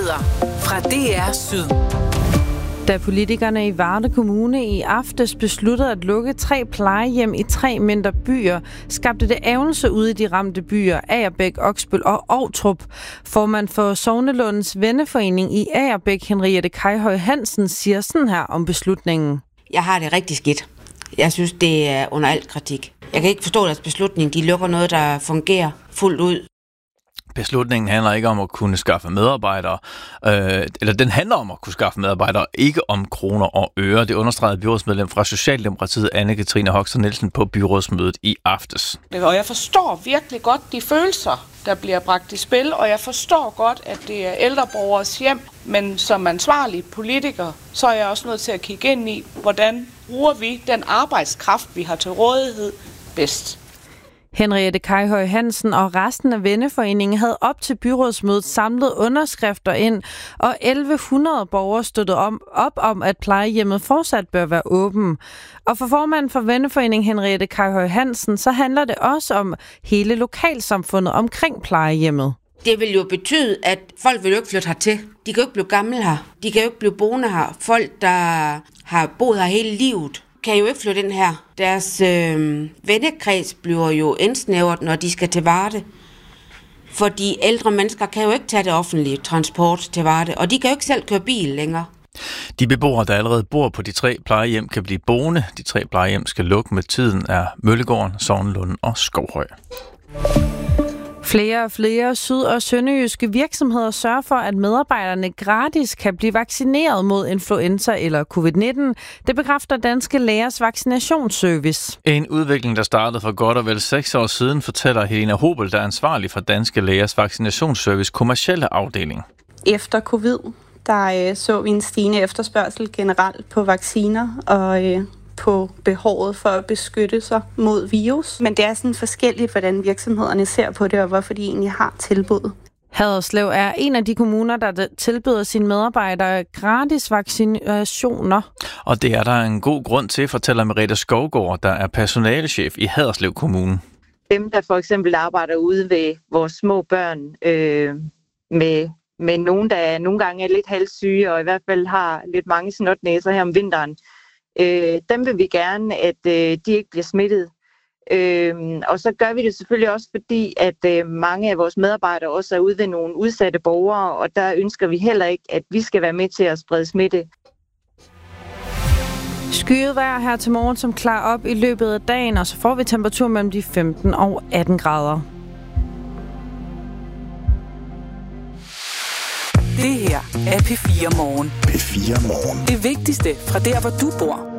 Nyheder fra DR Syd. Da politikerne i Varde Kommune i aftes besluttede at lukke 3 plejehjem i 3 mindre byer, skabte det ærgelse ude i de ramte byer Agerbæk, Oksbøl og Ovtrup. Formand for Sognelundens Venneforening i Agerbæk, Henriette Kajhøj Hansen, siger sådan her om beslutningen. Jeg har det rigtig skidt. Jeg synes, det er under al kritik. Jeg kan ikke forstå deres beslutning. De lukker noget, der fungerer fuldt ud. Beslutningen handler ikke om at kunne skaffe medarbejdere, eller den handler om at kunne skaffe medarbejdere, ikke om kroner og øre. Det understregede byrådsmedlem fra Socialdemokratiet, Anne-Katrine Hoxha Nielsen, på byrådsmødet i aftes. Og jeg forstår virkelig godt de følelser, der bliver bragt i spil, og jeg forstår godt, at det er ældreborgers hjem, men som ansvarlig politiker, så er jeg også nødt til at kigge ind i, hvordan bruger vi den arbejdskraft, vi har til rådighed bedst. Henriette Kajhøj Hansen og resten af Venneforeningen havde op til byrådsmødet samlet underskrifter ind, og 1100 borgere støttede op om, at plejehjemmet fortsat bør være åben. Og for formanden for Venneforeningen Henriette Kajhøj Hansen, så handler det også om hele lokalsamfundet omkring plejehjemmet. Det vil jo betyde, at folk vil jo ikke flytte hertil. De kan jo ikke blive gamle her. De kan jo ikke blive boende her. Folk, der har boet her hele livet, kan jo ikke flytte ind her. Deres vennekreds bliver jo indsnævret, når de skal til Varde. For de ældre mennesker kan jo ikke tage det offentlige transport til Varde, og de kan jo ikke selv køre bil længere. De beboere, der allerede bor på de 3 plejehjem, kan blive boende. De 3 plejehjem skal lukke med tiden af Møllegården, Sognelund og Skovhøj. Flere og flere syd- og sønderjyske virksomheder sørger for, at medarbejderne gratis kan blive vaccineret mod influenza eller covid-19. Det bekræfter Danske Lægers vaccinationsservice. En udvikling, der startede for godt og vel 6 år siden, fortæller Helena Hobel, der er ansvarlig for Danske Lægers vaccinationsservice kommercielle afdeling. Efter covid, der så vi en stigende efterspørgsel generelt på vacciner og på behovet for at beskytte sig mod virus. Men det er sådan forskelligt, hvordan virksomhederne ser på det, og hvorfor de egentlig har tilbud. Haderslev er en af de kommuner, der tilbyder sine medarbejdere gratis vaccinationer. Og det er der en god grund til, fortæller Merete Skovgaard, der er personalechef i Haderslev Kommune. Dem, der for eksempel arbejder ude ved vores små børn med nogen, der nogle gange er lidt halssyge, og i hvert fald har lidt mange snotnæser her om vinteren, dem vil vi gerne, at de ikke bliver smittet. Og så gør vi det selvfølgelig også, fordi at mange af vores medarbejdere også er ude ved nogle udsatte borgere, og der ønsker vi heller ikke, at vi skal være med til at sprede smitte. Skyet vejr her til morgen, som klarer op i løbet af dagen, og så får vi temperatur mellem de 15 og 18 grader. Det her er P4 Morgen. P4 Morgen. Det vigtigste fra der, hvor du bor.